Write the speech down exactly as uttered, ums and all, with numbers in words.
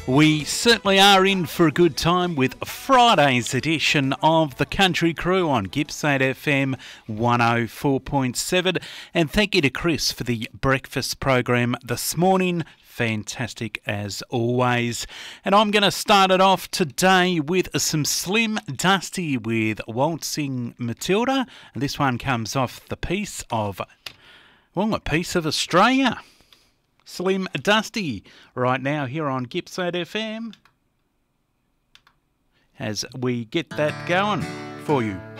We certainly are in for a good time with Friday's edition of The Country Crew on Gippsland F M one oh four point seven. And thank you to Chris for the breakfast program this morning. Fantastic as always. And I'm going to start it off today with some Slim Dusty with Waltzing Matilda. And this one comes off the piece of, well, a piece of Australia. Slim Dusty right now here on Gippsland F M as we get that going for you.